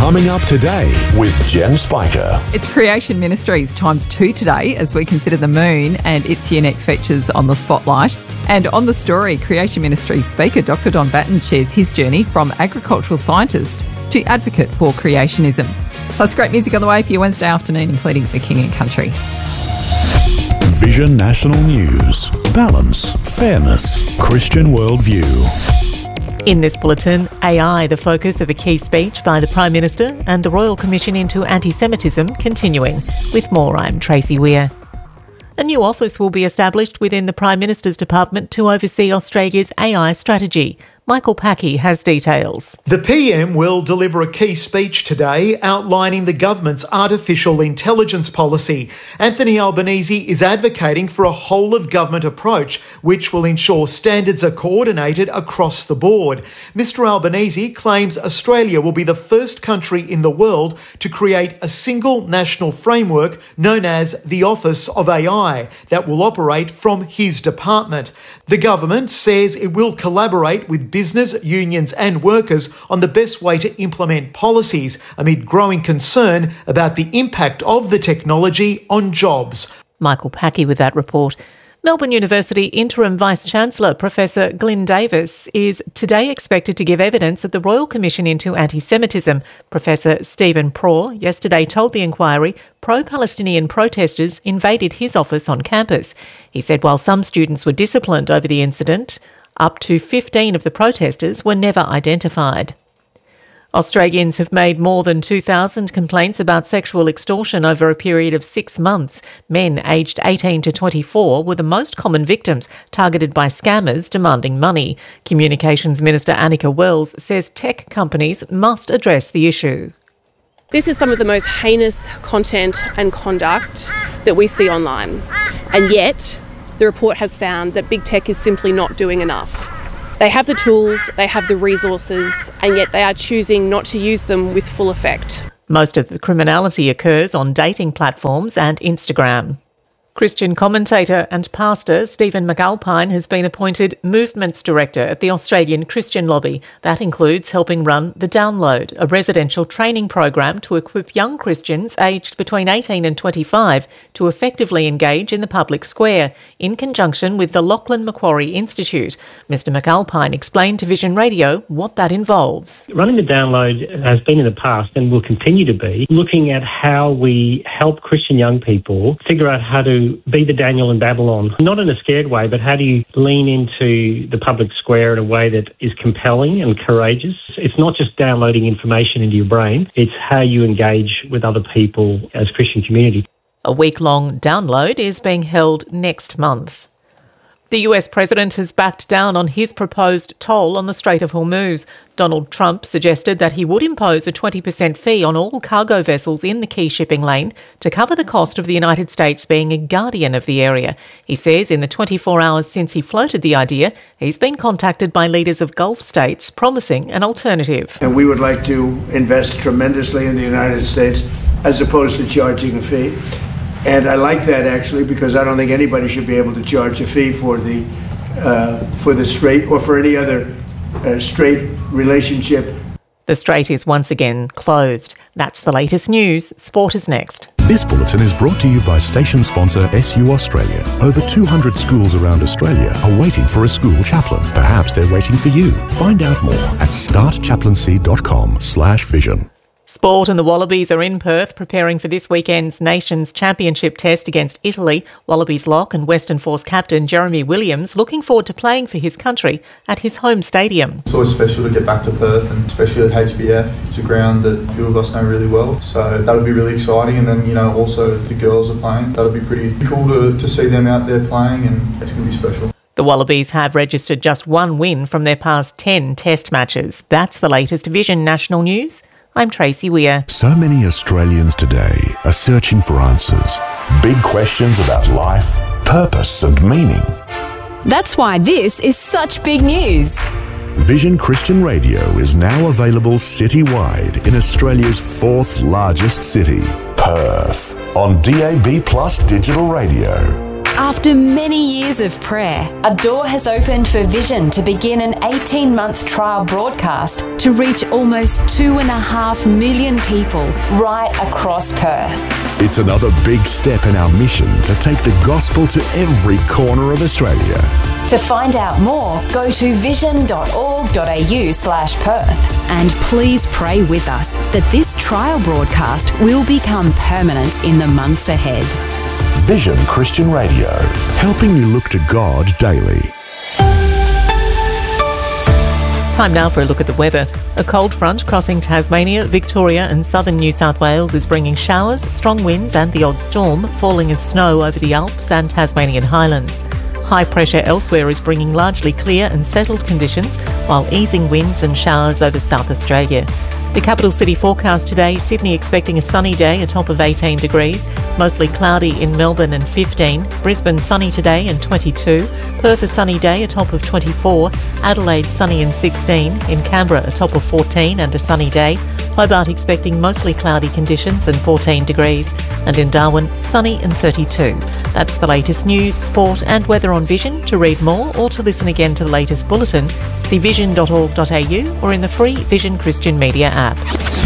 Coming up today with Jen Spiker. It's Creation Ministries ×2 today as we consider the moon and its unique features on the spotlight. And on the story, Creation Ministries speaker Dr. Don Batten shares his journey from agricultural scientist to advocate for creationism. Plus great music on the way for your Wednesday afternoon, including for King and Country. Vision National News. Balance, fairness, Christian worldview. In this bulletin, AI, the focus of a key speech by the Prime Minister, and the Royal Commission into Anti-Semitism continuing. With more, I'm Tracy Weir. A new office will be established within the Prime Minister's Department to oversee Australia's AI strategy. Michael Packey has details. The PM will deliver a key speech today outlining the government's artificial intelligence policy. Anthony Albanese is advocating for a whole-of-government approach which will ensure standards are coordinated across the board. Mr Albanese claims Australia will be the first country in the world to create a single national framework known as the Office of AI that will operate from his department. The government says it will collaborate with business, unions and workers on the best way to implement policies amid growing concern about the impact of the technology on jobs. Michael Packey with that report. Melbourne University Interim Vice-Chancellor Professor Glyn Davis is today expected to give evidence at the Royal Commission into Anti-Semitism. Professor Stephen Praw yesterday told the inquiry pro-Palestinian protesters invaded his office on campus. He said while some students were disciplined over the incident, up to 15 of the protesters were never identified. Australians have made more than 2,000 complaints about sexual extortion over a period of 6 months. Men aged 18 to 24 were the most common victims, targeted by scammers demanding money. Communications Minister Annika Wells says tech companies must address the issue. This is some of the most heinous content and conduct that we see online. And yet, the report has found that big tech is simply not doing enough. They have the tools, they have the resources, and yet they are choosing not to use them with full effect. Most of the criminality occurs on dating platforms and Instagram. Christian commentator and pastor Stephen McAlpine has been appointed Movements Director at the Australian Christian Lobby. That includes helping run The Download, a residential training program to equip young Christians aged between 18 and 25 to effectively engage in the public square, in conjunction with the Lachlan Macquarie Institute. Mr McAlpine explained to Vision Radio what that involves. Running The Download has been in the past and will continue to be, looking at how we help Christian young people figure out how to be the Daniel in Babylon, not in a scared way, but how do you lean into the public square in a way that is compelling and courageous? It's not just downloading information into your brain, it's how you engage with other people as Christian community. A week-long download is being held next month. The US president has backed down on his proposed toll on the Strait of Hormuz. Donald Trump suggested that he would impose a 20% fee on all cargo vessels in the key shipping lane to cover the cost of the United States being a guardian of the area. He says in the 24 hours since he floated the idea, he's been contacted by leaders of Gulf states promising an alternative. And we would like to invest tremendously in the United States as opposed to charging a fee. And I like that actually because I don't think anybody should be able to charge a fee for the strait or for any other strait relationship. The strait is once again closed. That's the latest news. Sport is next. This bulletin is brought to you by station sponsor SU Australia. Over 200 schools around Australia are waiting for a school chaplain. Perhaps they're waiting for you. Find out more at startchaplaincy.com/vision. Sport and the Wallabies are in Perth preparing for this weekend's Nations Championship test against Italy. Wallabies lock and Western Force captain Jeremy Williams looking forward to playing for his country at his home stadium. It's always special to get back to Perth, and especially at HBF. It's a ground that a few of us know really well, so that'll be really exciting. And then, also the girls are playing. That'll be pretty cool to see them out there playing, and it's going to be special. The Wallabies have registered just one win from their past 10 test matches. That's the latest Vision National News. I'm Tracy Weir. So many Australians today are searching for answers. Big questions about life, purpose and meaning. That's why this is such big news. Vision Christian Radio is now available citywide in Australia's 4th largest city, Perth, on DAB+ digital radio. After many years of prayer, a door has opened for Vision to begin an 18-month trial broadcast to reach almost 2.5 million people right across Perth. It's another big step in our mission to take the gospel to every corner of Australia. To find out more, go to vision.org.au/Perth. And please pray with us that this trial broadcast will become permanent in the months ahead. Vision Christian Radio, helping you look to God daily. Time now for a look at the weather. A cold front crossing Tasmania, Victoria and southern New South Wales is bringing showers, strong winds and the odd storm, falling as snow over the Alps and Tasmanian Highlands. High pressure elsewhere is bringing largely clear and settled conditions, while easing winds and showers over South Australia. The capital city forecast today, Sydney expecting a sunny day, a top of 18 degrees, mostly cloudy in Melbourne and 15, Brisbane sunny today and 22, Perth a sunny day, a top of 24, Adelaide sunny and 16, in Canberra a top of 14 and a sunny day, Hobart expecting mostly cloudy conditions and 14 degrees, and in Darwin sunny and 32. That's the latest news, sport and weather on Vision. To read more or to listen again to the latest bulletin, see vision.org.au or in the free Vision Christian Media app.